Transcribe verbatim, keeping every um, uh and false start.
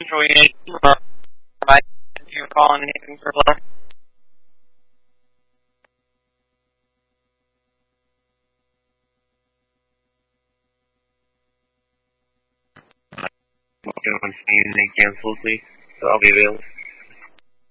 twenty-eight, right, if you're calling anything for love. Okay, once you may cancel, please. So I'll be available.